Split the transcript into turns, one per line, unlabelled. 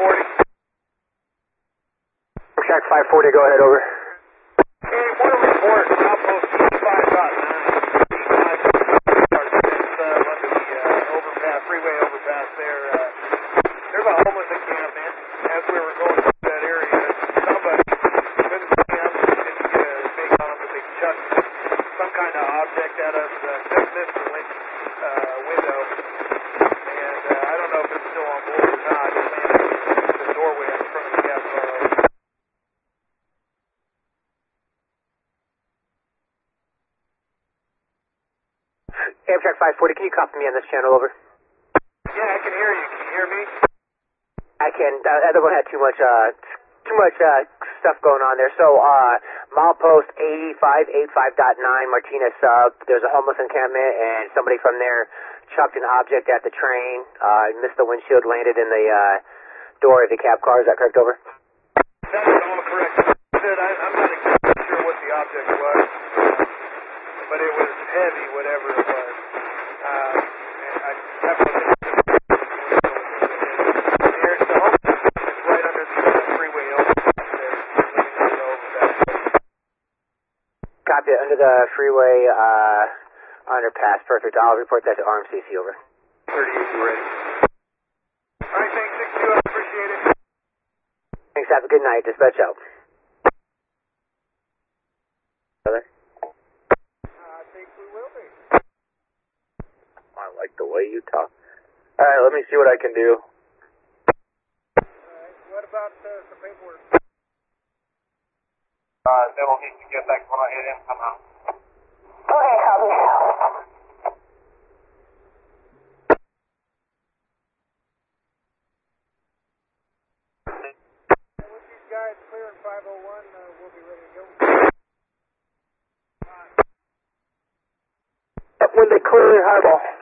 Shack 540, go ahead, over.
Hey, one report, outpost 85.9. Under the overpass, freeway overpass there. There's a homeless encampment. As we were going through that area, somebody couldn't see them, didn't get a big on them, but they chucked some kind of object at us, just missed the window. And I don't know if it's still on board or not. It landed in the doorway in front of the cab car.
Amtrak 540, can you copy me on this channel, over?
Yeah, I can hear you. Can you hear me?
I can. The other one had too much stuff going on there. So, milepost 8585.9, Martinez sub. There's a homeless encampment, and somebody from there chucked an object at the train. Missed the windshield, landed in the door of the cab car. Is that correct, over?
That is all correct. I'm not exactly sure what the object was, but it was heavy, whatever it was. And I have to look at the homeless is right under the freeway overpass there.
Copy it, under the freeway underpass. Perfect. I'll report that to RMCC, over.
38, ready. All right, thanks, 6-2, I appreciate it.
Thanks, have a good night. Dispatch out. Brother?
I think we will be.
I like the way you talk. Alright, let me see what I can do.
Alright, what about some paperwork?
Devil needs to get back when I hit him somehow.
Okay, copy.
With these guys clearing 501, we'll be ready to go.
When they clear the highball.